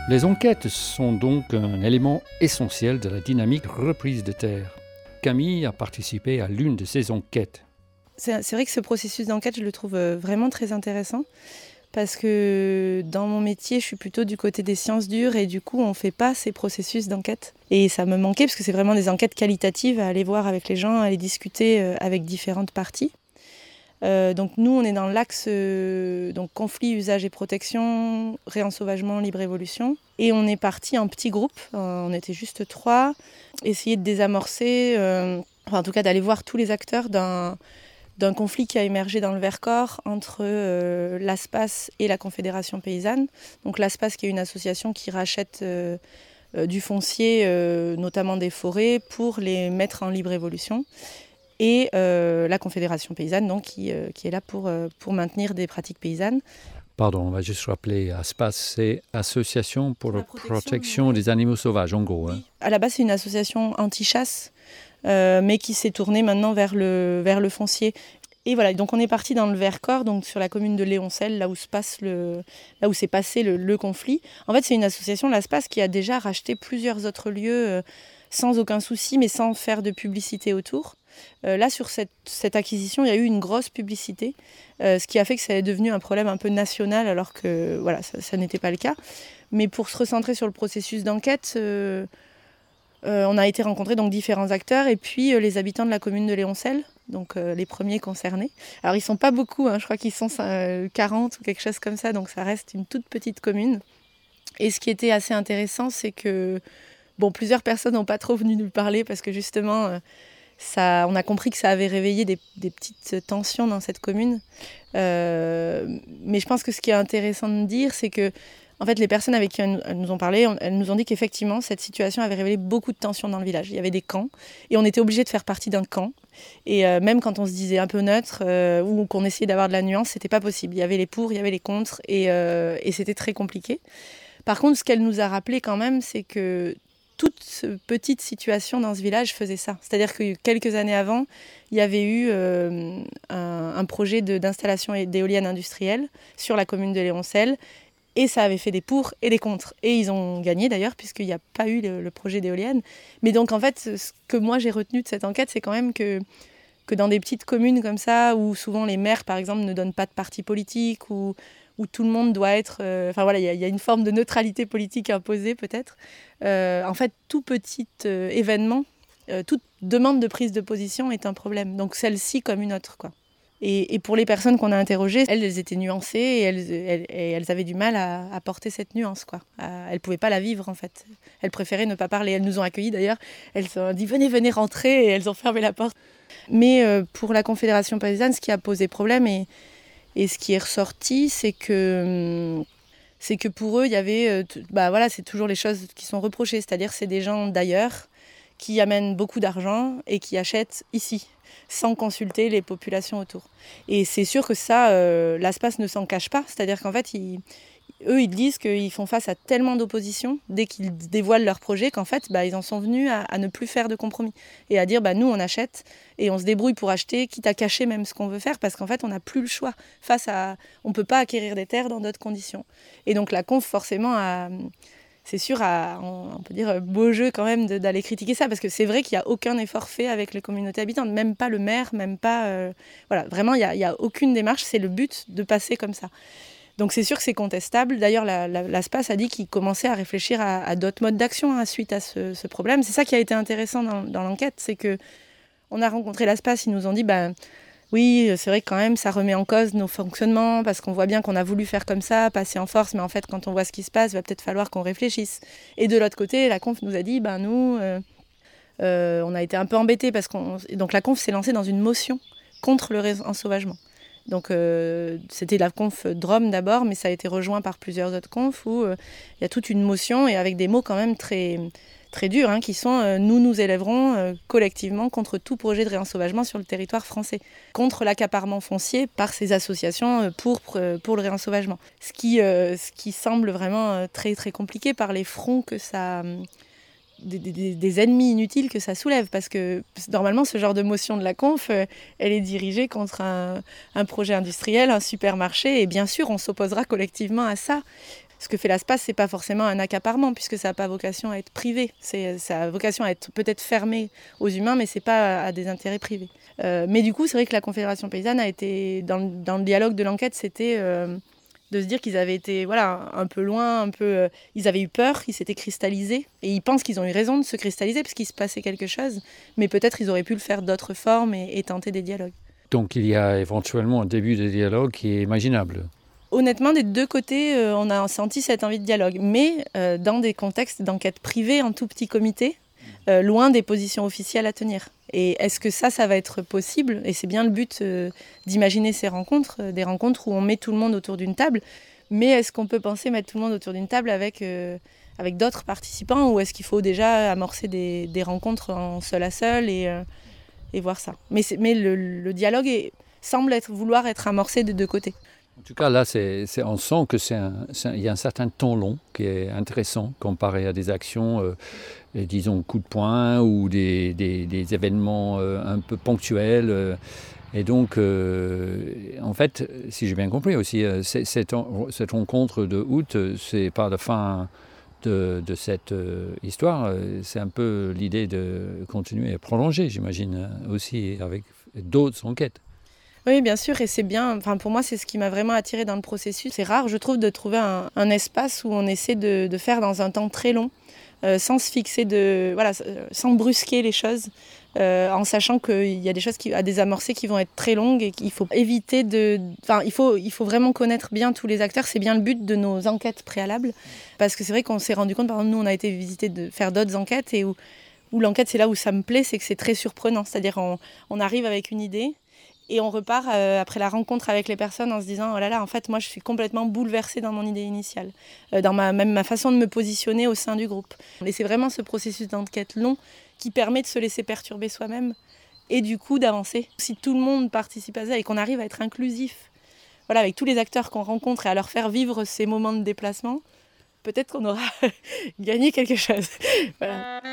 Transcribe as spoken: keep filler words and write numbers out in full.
Les enquêtes sont donc un élément essentiel de la dynamique reprise de terre. Camille a participé à l'une de ces enquêtes. C'est, c'est vrai que ce processus d'enquête, je le trouve vraiment très intéressant parce que dans mon métier, je suis plutôt du côté des sciences dures et du coup, on ne fait pas ces processus d'enquête. Et ça me manquait parce que c'est vraiment des enquêtes qualitatives à aller voir avec les gens, à aller discuter avec différentes parties. Euh, donc nous, on est dans l'axe euh, donc conflit, usage et protection, réensauvagement, libre évolution. Et on est parti en petits groupes, euh, on était juste trois, essayer de désamorcer, euh, enfin en tout cas d'aller voir tous les acteurs d'un, d'un conflit qui a émergé dans le Vercors entre euh, l'ASPAS et la Confédération paysanne. Donc l'ASPAS qui est une association qui rachète euh, euh, du foncier, euh, notamment des forêts, pour les mettre en libre évolution. Et euh, la Confédération paysanne, donc, qui, euh, qui est là pour, euh, pour maintenir des pratiques paysannes. Pardon, on va juste rappeler, ASPAS, c'est Association pour la protection, protection des animaux sauvages, en gros. Oui. Hein. À la base, c'est une association anti-chasse, euh, mais qui s'est tournée maintenant vers le, vers le foncier. Et voilà, donc on est parti dans le Vercors, donc sur la commune de Léoncelle, là où se passe le, là où s'est passé le, le conflit. En fait, c'est une association, l'ASPAS, qui a déjà racheté plusieurs autres lieux euh, sans aucun souci, mais sans faire de publicité autour. Euh, là, sur cette, cette acquisition, il y a eu une grosse publicité, euh, ce qui a fait que ça est devenu un problème un peu national, alors que voilà, ça, ça n'était pas le cas. Mais pour se recentrer sur le processus d'enquête, euh, euh, on a été rencontrer donc différents acteurs et puis euh, les habitants de la commune de Léoncelle, donc euh, les premiers concernés. Alors ils ne sont pas beaucoup, hein, je crois qu'ils sont euh, quarante ou quelque chose comme ça, donc ça reste une toute petite commune. Et ce qui était assez intéressant, c'est que bon, plusieurs personnes n'ont pas trop venu nous parler parce que justement... Euh, Ça, on a compris que ça avait réveillé des, des petites tensions dans cette commune. Euh, mais je pense que ce qui est intéressant de dire, c'est que en fait, les personnes avec qui elles nous ont parlé, elles nous ont dit qu'effectivement, cette situation avait révélé beaucoup de tensions dans le village. Il y avait des camps et on était obligé de faire partie d'un camp. Et euh, même quand on se disait un peu neutre euh, ou qu'on essayait d'avoir de la nuance, c'était pas possible. Il y avait les pour, il y avait les contre et, euh, et c'était très compliqué. Par contre, ce qu'elle nous a rappelé quand même, c'est que toute petite situation dans ce village faisait ça. C'est-à-dire que quelques années avant, il y avait eu euh, un, un projet de, d'installation d'éoliennes industrielles sur la commune de Léoncelle et ça avait fait des pour et des contre. Et ils ont gagné d'ailleurs puisqu'il n'y a pas eu le, le projet d'éoliennes. Mais donc en fait, ce que moi j'ai retenu de cette enquête, c'est quand même que, que dans des petites communes comme ça, où souvent les maires par exemple ne donnent pas de parti politique ou où tout le monde doit être... Euh, enfin voilà, il y, y a une forme de neutralité politique imposée peut-être. Euh, en fait, tout petit euh, événement, euh, toute demande de prise de position est un problème. Donc celle-ci comme une autre, quoi. Et, et pour les personnes qu'on a interrogées, elles, elles étaient nuancées et elles, elles, et elles avaient du mal à, à porter cette nuance, quoi. À, elles ne pouvaient pas la vivre, en fait. Elles préféraient ne pas parler. Elles nous ont accueillis, d'ailleurs. Elles ont dit « Venez, venez rentrer » et elles ont fermé la porte. Mais euh, pour la Confédération paysanne, ce qui a posé problème... Et, Et ce qui est ressorti, c'est que, c'est que pour eux, il y avait, bah voilà, c'est toujours les choses qui sont reprochées. C'est-à-dire c'est des gens d'ailleurs qui amènent beaucoup d'argent et qui achètent ici, sans consulter les populations autour. Et c'est sûr que ça, euh, l'ASPAS ne s'en cache pas. C'est-à-dire qu'en fait, ils, eux, ils disent qu'ils font face à tellement d'opposition dès qu'ils dévoilent leur projet qu'en fait, bah, ils en sont venus à, à ne plus faire de compromis et à dire bah, nous, on achète et on se débrouille pour acheter, quitte à cacher même ce qu'on veut faire parce qu'en fait, on n'a plus le choix. Face à, on ne peut pas acquérir des terres dans d'autres conditions. Et donc la conf, forcément, a, c'est sûr, a, on peut dire, beau jeu quand même de, d'aller critiquer ça parce que c'est vrai qu'il n'y a aucun effort fait avec les communautés habitantes, même pas le maire, même pas... Euh, voilà, vraiment, il n'y a, il y a aucune démarche, c'est le but de passer comme ça. Donc c'est sûr que c'est contestable. D'ailleurs, la, la, l'ASPAS a dit qu'il commençait à réfléchir à, à d'autres modes d'action hein, suite à ce, ce problème. C'est ça qui a été intéressant dans, dans l'enquête, c'est qu'on a rencontré l'ASPAS, ils nous ont dit ben, oui, c'est vrai que quand même ça remet en cause nos fonctionnements parce qu'on voit bien qu'on a voulu faire comme ça, passer en force, mais en fait quand on voit ce qui se passe, il va peut-être falloir qu'on réfléchisse. Et de l'autre côté, la conf nous a dit ben nous, euh, euh, on a été un peu embêtés parce qu'on donc la conf s'est lancée dans une motion contre le réensauvagement. Donc euh, c'était la conf Drôme d'abord, mais ça a été rejoint par plusieurs autres confs où il euh, y a toute une motion et avec des mots quand même très, très durs hein, qui sont euh, « nous nous élèverons euh, collectivement contre tout projet de réensauvagement sur le territoire français », contre l'accaparement foncier par ces associations euh, pour, pour le réensauvagement. Ce qui, euh, ce qui semble vraiment euh, très, très compliqué par les fronts que ça... Euh, Des, des, des ennemis inutiles que ça soulève parce que normalement ce genre de motion de la conf euh, elle est dirigée contre un, un projet industriel, un supermarché et bien sûr on s'opposera collectivement à ça. Ce que fait l'ASPAS, c'est pas forcément un accaparement, puisque ça n'a pas vocation à être privé. C'est, ça a vocation à être peut-être fermé aux humains, mais c'est pas à des intérêts privés. Euh, mais du coup, c'est vrai que la Confédération paysanne a été, dans, dans le dialogue de l'enquête, c'était euh, de se dire qu'ils avaient été voilà, un peu loin, un peu, euh, ils avaient eu peur, ils s'étaient cristallisés, et ils pensent qu'ils ont eu raison de se cristalliser, parce qu'il se passait quelque chose, mais peut-être ils auraient pu le faire d'autres formes et, et tenter des dialogues. Donc il y a éventuellement un début de dialogue qui est imaginable. Honnêtement, des deux côtés, euh, on a senti cette envie de dialogue, mais euh, dans des contextes d'enquête privée, en tout petit comité, euh, loin des positions officielles à tenir. Et est-ce que ça, ça va être possible ? Et c'est bien le but euh, d'imaginer ces rencontres, euh, des rencontres où on met tout le monde autour d'une table, mais est-ce qu'on peut penser mettre tout le monde autour d'une table avec, euh, avec d'autres participants, ou est-ce qu'il faut déjà amorcer des, des rencontres en seul à seul et, euh, et voir ça ? Mais, c'est, mais le, le dialogue est, semble être, vouloir être amorcé de deux côtés. En tout cas, là, c'est, c'est, on sent qu'il y a un certain temps long qui est intéressant comparé à des actions, euh, et, disons, coup de poing ou des, des, des événements euh, un peu ponctuels. Euh, et donc, euh, en fait, si j'ai bien compris aussi, euh, c'est, cette, cette rencontre de août, c'est pas la fin de, de cette euh, histoire. C'est un peu l'idée de continuer à prolonger, j'imagine, aussi avec d'autres enquêtes. Oui, bien sûr, et c'est bien, enfin, pour moi, c'est ce qui m'a vraiment attirée dans le processus. C'est rare, je trouve, de trouver un, un espace où on essaie de, de faire dans un temps très long, euh, sans se fixer, de, voilà, sans brusquer les choses, euh, en sachant qu'il y a des choses qui, à désamorcer qui vont être très longues et qu'il faut éviter de... Enfin, il faut, il faut vraiment connaître bien tous les acteurs, c'est bien le but de nos enquêtes préalables, parce que c'est vrai qu'on s'est rendu compte, par exemple, nous, on a été visiter de faire d'autres enquêtes, et où, où l'enquête, c'est là où ça me plaît, c'est que c'est très surprenant, c'est-à-dire on, on arrive avec une idée, et on repart euh, après la rencontre avec les personnes en se disant « Oh là là, en fait, moi, je suis complètement bouleversée dans mon idée initiale, euh, dans ma, même ma façon de me positionner au sein du groupe. » Et c'est vraiment ce processus d'enquête long qui permet de se laisser perturber soi-même et du coup d'avancer. Si tout le monde participe à ça et qu'on arrive à être inclusif, voilà, avec tous les acteurs qu'on rencontre et à leur faire vivre ces moments de déplacement, peut-être qu'on aura gagné quelque chose. Voilà.